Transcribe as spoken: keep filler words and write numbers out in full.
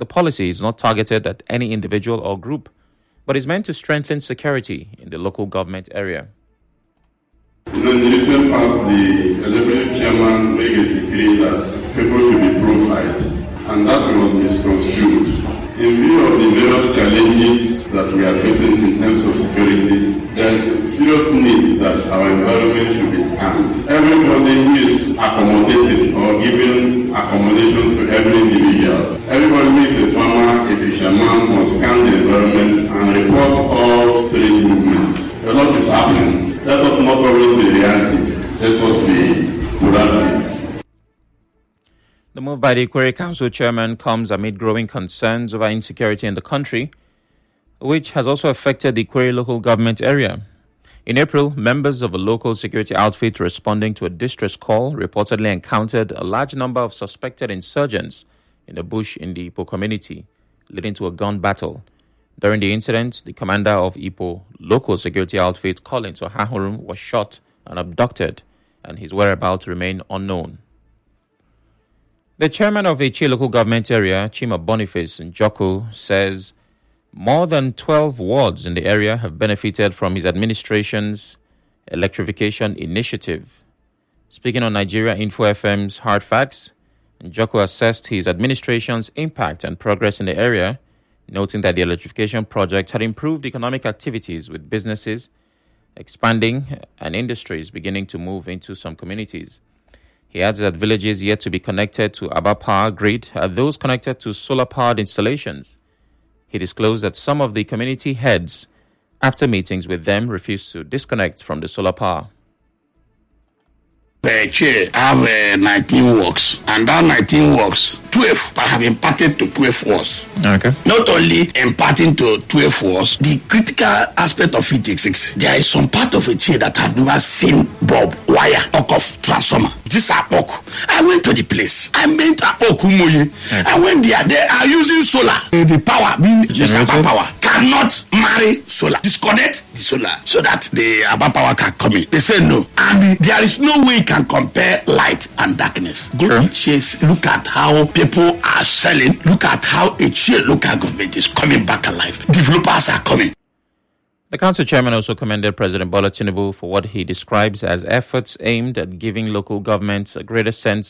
the policy is not targeted at any individual or group, but is meant to strengthen security in the local government area. In the recent past, the executive chairman made a decree that people should be profiled, and that was misconstrued. In view of the various challenges that we are facing in terms of security, there is a serious need that our environment should be scanned. Everybody who is accommodated or given accommodation to every individual, everybody who is a farmer, a fisherman, must scan the environment and report all strange movements. A lot is happening. Let us not always be reactive. Let us be proactive. The move by the Ikwerre Council chairman comes amid growing concerns over insecurity in the country, which has also affected the Ikwerre local government area. In April, members of a local security outfit responding to a distress call reportedly encountered a large number of suspected insurgents in the bush in the Ipo community, leading to a gun battle. During the incident, the commander of Ipo local security outfit, Collins Ohahurum, was shot and abducted, and his whereabouts remain unknown. The chairman of Echi local government area, Chima Boniface Njoku, says more than twelve wards in the area have benefited from his administration's electrification initiative. Speaking on Nigeria Info F M's Hard Facts, Njoku assessed his administration's impact and progress in the area, noting that the electrification project had improved economic activities with businesses expanding and industries beginning to move into some communities. He adds that villages yet to be connected to Aba Power Grid are those connected to solar-powered installations. He disclosed that some of the community heads, after meetings with them, refused to disconnect from the solar power. The chair have uh, nineteen works, and that nineteen works, twelve I have imparted to twelve wards. Okay. Not only imparting to twelve wards, the critical aspect of it is there is some part of a chair that I've never seen bulb, wire, or of transformer. This are Apok. I went to the place. I met Apok Umuyi. Okay. And when they are there, are using solar. Uh, the power, being Aba power, cannot marry solar. Disconnect the solar so that the Aba power can come in. They say no. And the, there is no way can compare light and darkness. Go sure. to chase, look at how people are selling, look at how a chill local government is coming back alive. Developers are coming. The council chairman also commended President Bola Tinubu for what he describes as efforts aimed at giving local governments a greater sense